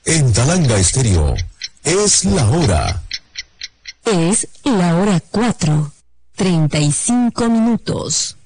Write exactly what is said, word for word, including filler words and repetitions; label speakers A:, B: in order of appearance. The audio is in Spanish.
A: En Talanga Estéreo, es la hora.
B: Es la hora cuatro, treinta y cinco minutos.